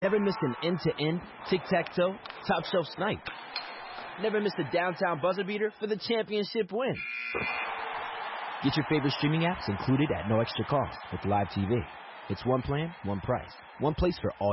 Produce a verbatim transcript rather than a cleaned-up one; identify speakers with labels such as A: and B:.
A: Never missed an end-to-end, tic-tac-toe, top-shelf snipe. Never missed a downtown buzzer beater for the championship win. Get your favorite streaming apps included at no extra cost with Live T V. It's one plan, one price, one place for all